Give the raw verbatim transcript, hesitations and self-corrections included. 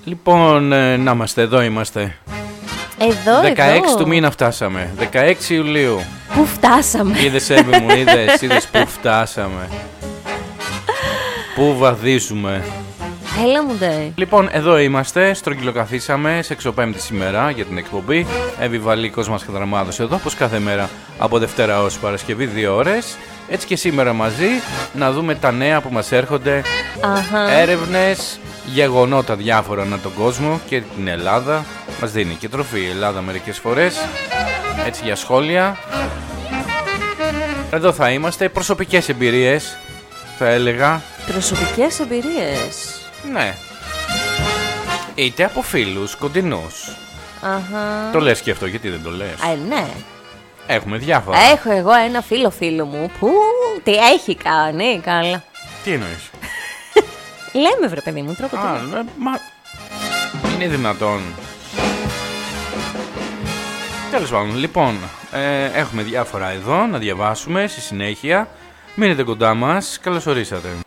Λοιπόν, ε, να είμαστε, εδώ είμαστε. Εδώ, δεκαέξι εδώ. του μήνα φτάσαμε. δεκαέξι Ιουλίου. Πού φτάσαμε? Είδες, Εύη μου, είδες, είδες πού φτάσαμε. Πού βαδίζουμε. Έλα μου ντε. Λοιπόν, εδώ είμαστε, στρογγυλοκαθίσαμε σε εξωπέμπτη σήμερα για την εκπομπή. Εύη Βαλίκος μας Χαδραμάδος εδώ, όπως κάθε μέρα από Δευτέρα ως Παρασκευή, δύο ώρες. Έτσι και σήμερα μαζί να δούμε τα νέα που μας έρχονται. Αχα. Έρευνες, γεγονότα διάφορα ανά τον κόσμο και την Ελλάδα. Μας δίνει και τροφή η Ελλάδα μερικές φορές. Έτσι για σχόλια. Εδώ θα είμαστε, προσωπικές εμπειρίες θα έλεγα. Προσωπικές εμπειρίες. Ναι. Είτε από φίλους κοντινούς. Αχα. Το λες και αυτό, γιατί δεν το λες? Ε, ναι. Έχουμε διάφορα. Έχω εγώ ένα φίλο φίλο μου που τι έχει κάνει, καλά. Τι εννοείς? Λέμε βρε παιδί μου, τρόπο τι. Α, ναι, μα... είναι δυνατόν? Τέλος πάντων, λοιπόν, ε, έχουμε διάφορα εδώ να διαβάσουμε στη συνέχεια. Μείνετε κοντά μας, καλώς ορίσατε.